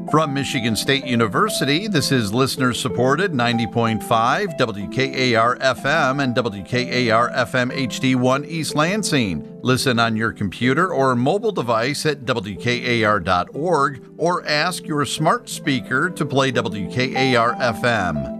From Michigan State University, this is listener-supported 90.5 WKAR-FM and WKAR-FM HD1 East Lansing. Listen on your computer or mobile device at WKAR.org or ask your smart speaker to play WKAR-FM.